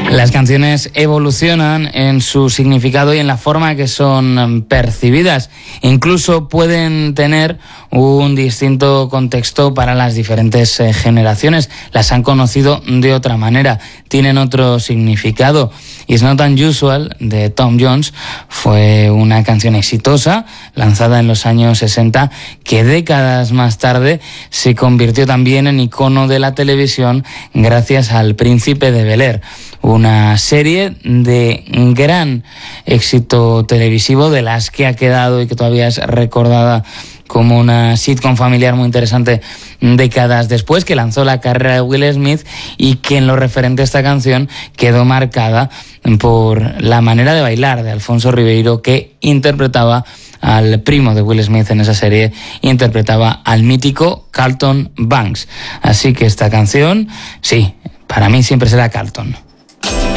Las canciones evolucionan en su significado y en la forma que son percibidas. Incluso pueden tener un distinto contexto para las diferentes generaciones. Las han conocido de otra manera, tienen otro significado. It's Not Unusual, de Tom Jones, fue una canción exitosa, lanzada en los años 60, que décadas más tarde se convirtió también en icono de la televisión gracias al Príncipe de Bel-Air, una serie de gran éxito televisivo, de las que ha quedado y que todavía es recordada como una sitcom familiar muy interesante décadas después, que lanzó la carrera de Will Smith y que en lo referente a esta canción quedó marcada por la manera de bailar de Alfonso Ribeiro, que interpretaba al primo de Will Smith en esa serie, interpretaba al mítico Carlton Banks. Así que esta canción, sí, para mí siempre será Carlton.